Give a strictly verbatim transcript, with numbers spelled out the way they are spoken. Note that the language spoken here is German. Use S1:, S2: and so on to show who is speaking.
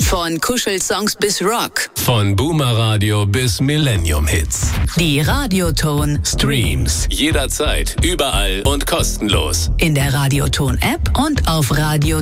S1: Von Kuschelsongs bis Rock.
S2: Von Boomer Radio bis Millennium Hits.
S1: Die Radioton
S2: Streams jederzeit, überall und kostenlos.
S1: In der Radioton App und auf Radio